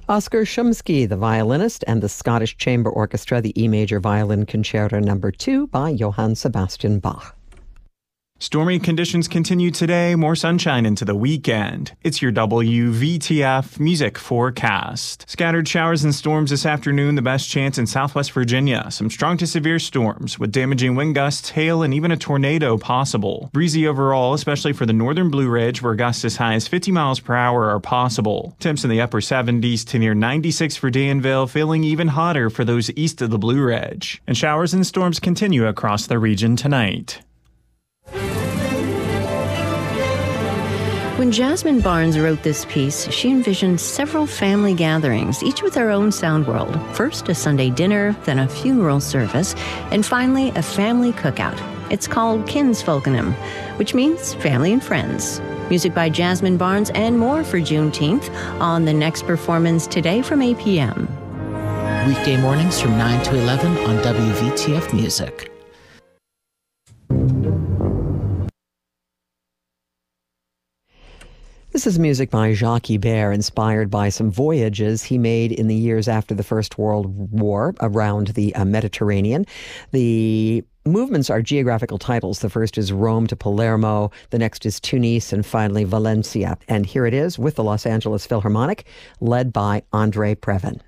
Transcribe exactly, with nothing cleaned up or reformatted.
Oskar Shumsky, the violinist, and the Scottish Chamber Orchestra, the E major violin concerto number two by Johann Sebastian Bach. Stormy conditions continue today, more sunshine into the weekend. It's your W V T F music forecast. Scattered showers and storms this afternoon, the best chance in southwest Virginia. Some strong to severe storms with damaging wind gusts, hail, and even a tornado possible. Breezy overall, especially for the northern Blue Ridge, where gusts as high as fifty miles per hour are possible. Temps in the upper seventies to near ninety-six for Danville, feeling even hotter for those east of the Blue Ridge. And showers and storms continue across the region tonight. When Jasmine Barnes wrote this piece, she envisioned several family gatherings, each with their own sound world. First, a Sunday dinner, then a funeral service, and finally, a family cookout. It's called Kinsfolkenum, which means family and friends. Music by Jasmine Barnes and more for Juneteenth on the next performance today from eight p.m. Weekday mornings from nine to eleven on W V T F Music. This is music by Jacques Ibert, inspired by some voyages he made in the years after the First World War around the uh, Mediterranean. The movements are geographical titles. The first is Rome to Palermo, the next is Tunis, and finally Valencia. And here it is with the Los Angeles Philharmonic, led by Andre Previn.